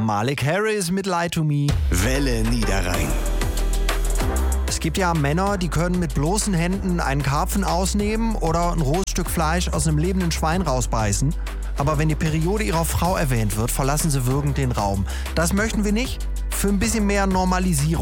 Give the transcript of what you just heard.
Malik Harris mit Lie to Me. Welle Niederrhein. Es gibt ja Männer, die können mit bloßen Händen einen Karpfen ausnehmen oder ein rohes Stück Fleisch aus einem lebenden Schwein rausbeißen. Aber wenn die Periode ihrer Frau erwähnt wird, verlassen sie würgend den Raum. Das möchten wir nicht. Für ein bisschen mehr Normalisierung